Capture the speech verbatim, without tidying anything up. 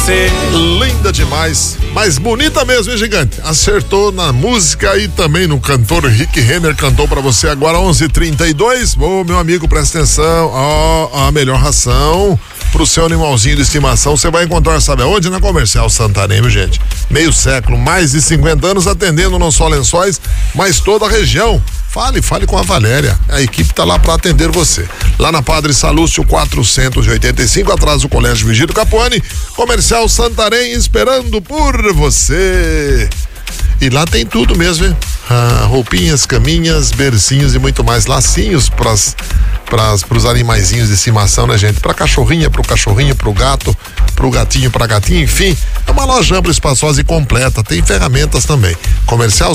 você. Linda demais, mas bonita mesmo, hein, gigante? Acertou na música e também no cantor. Rick Renner cantou pra você agora onze e trinta e dois. Ô, meu amigo, presta atenção. Ó, a melhor ração pro seu animalzinho de estimação você vai encontrar, sabe aonde? Na Comercial Santarém, viu, gente? Meio século, mais de cinquenta anos atendendo não só Lençóis, mas toda a região. Fale, fale com a Valéria. A equipe tá lá para atender você. Lá na Padre Salúcio quatrocentos e oitenta e cinco, atrás do Colégio Vigílio Capuani. Comercial Santarém esperando por você. E lá tem tudo mesmo, hein? Ah, roupinhas, caminhas, bercinhos e muito mais. Lacinhos pras, pras, pros animaizinhos de estimação, né, gente? Pra cachorrinha, pro cachorrinho, pro gato, pro gatinho, pra gatinha, enfim. É uma loja ampla, espaçosa e completa. Tem ferramentas também. Comercial